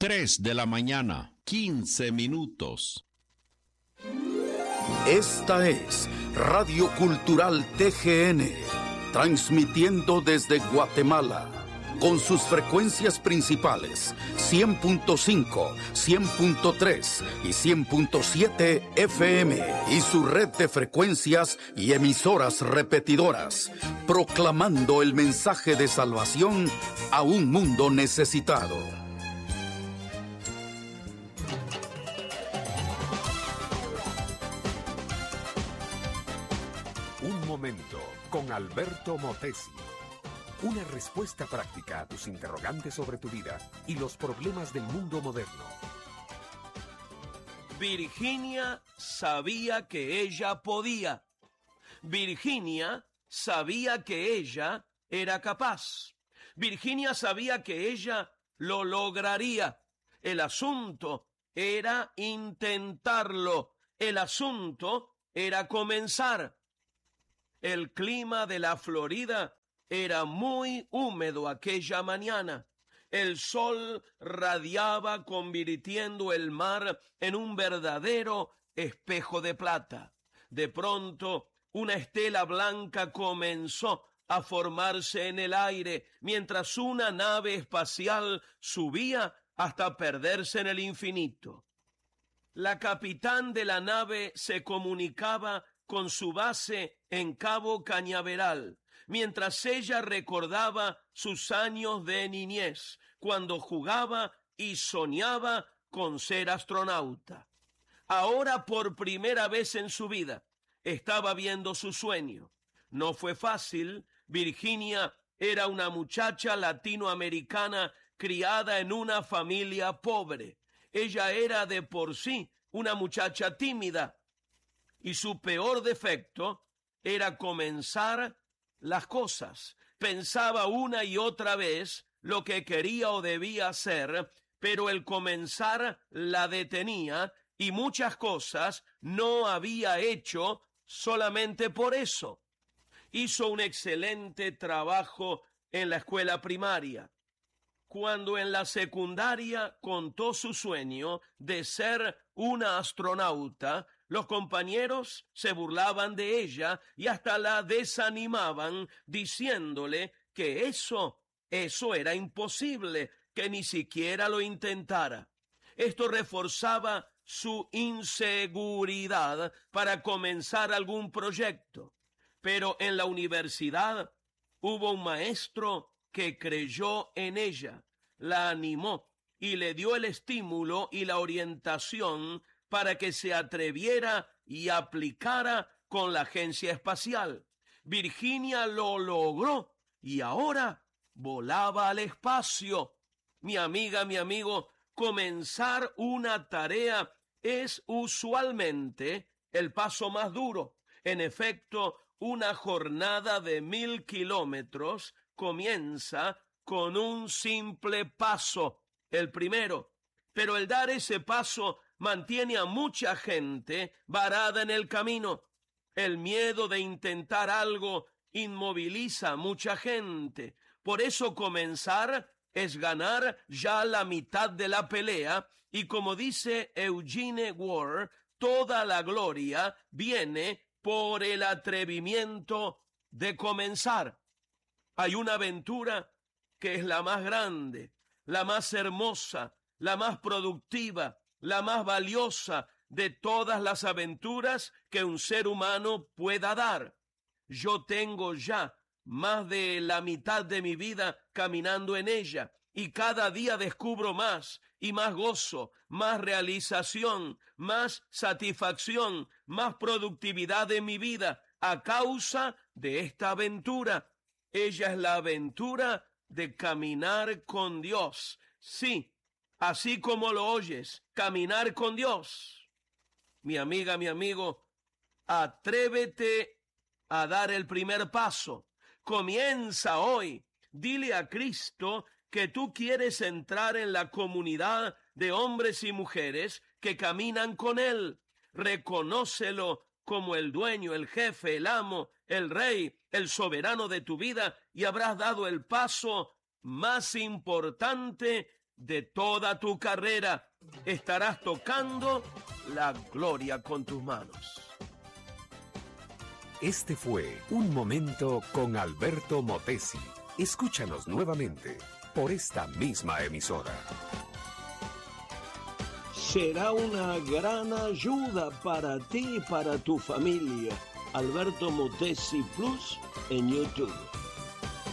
3:15 Esta es Radio Cultural TGN, transmitiendo desde Guatemala, con sus frecuencias principales 100.5, 100.3 y 100.7 FM y su red de frecuencias y emisoras repetidoras, proclamando el mensaje de salvación a un mundo necesitado. Un momento con Alberto Motesi. Una respuesta práctica a tus interrogantes sobre tu vida y los problemas del mundo moderno. Virginia sabía que ella podía. Virginia sabía que ella era capaz. Virginia sabía que ella lo lograría. El asunto era intentarlo. El asunto era comenzar. El clima de la Florida era muy húmedo aquella mañana. El sol radiaba convirtiendo el mar en un verdadero espejo de plata. De pronto, una estela blanca comenzó a formarse en el aire, mientras una nave espacial subía hasta perderse en el infinito. La capitán de la nave se comunicaba con su base en Cabo Cañaveral, mientras ella recordaba sus años de niñez, cuando jugaba y soñaba con ser astronauta. Ahora, por primera vez en su vida, estaba viendo su sueño. No fue fácil. Virginia era una muchacha latinoamericana criada en una familia pobre. Ella era de por sí una muchacha tímida, y su peor defecto era comenzar las cosas. Pensaba una y otra vez lo que quería o debía hacer, pero el comenzar la detenía y muchas cosas no había hecho solamente por eso. Hizo un excelente trabajo en la escuela primaria. Cuando en la secundaria contó su sueño de ser una astronauta, los compañeros se burlaban de ella y hasta la desanimaban, diciéndole que eso era imposible, que ni siquiera lo intentara. Esto reforzaba su inseguridad para comenzar algún proyecto. Pero en la universidad hubo un maestro que creyó en ella, la animó y le dio el estímulo y la orientación para que se atreviera y aplicara con la agencia espacial. Virginia lo logró y ahora volaba al espacio. Mi amiga, mi amigo, comenzar una tarea es usualmente el paso más duro. En efecto, una jornada de 1000 kilómetros comienza con un simple paso, el primero. Pero el dar ese paso mantiene a mucha gente varada en el camino. El miedo de intentar algo inmoviliza a mucha gente. Por eso comenzar es ganar ya la mitad de la pelea, y como dice Eugene Ward, toda la gloria viene por el atrevimiento de comenzar. Hay una aventura que es la más grande, la más hermosa, la más productiva, la más valiosa de todas las aventuras que un ser humano pueda dar. Yo tengo ya más de la mitad de mi vida caminando en ella, y cada día descubro más y más gozo, más realización, más satisfacción, más productividad en mi vida a causa de esta aventura. Ella es la aventura de caminar con Dios. Sí, así como lo oyes, caminar con Dios. Mi amiga, mi amigo, atrévete a dar el primer paso. Comienza hoy. Dile a Cristo que tú quieres entrar en la comunidad de hombres y mujeres que caminan con Él. Reconócelo como el dueño, el jefe, el amo, el rey, el soberano de tu vida, y habrás dado el paso más importante de toda tu carrera estarás tocando la gloria con tus manos. Este fue Un Momento con Alberto Motesi. Escúchanos nuevamente por esta misma emisora. Será una gran ayuda para ti y para tu familia. Alberto Motesi Plus en YouTube.